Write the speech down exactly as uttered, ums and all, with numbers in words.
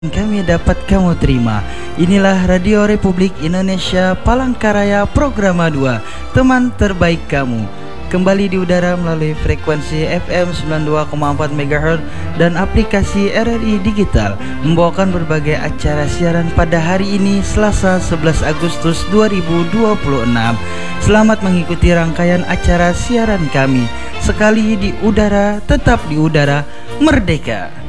Kami dapat kamu terima. Inilah Radio Republik Indonesia Palangkaraya Programa dua, teman terbaik kamu. Kembali di udara melalui frekuensi F M sembilan puluh dua koma empat megahertz dan aplikasi R R I Digital, membawakan berbagai acara siaran pada hari ini Selasa sebelas Agustus dua ribu dua puluh enam. Selamat mengikuti rangkaian acara siaran kami. Sekali di udara, tetap di udara, merdeka.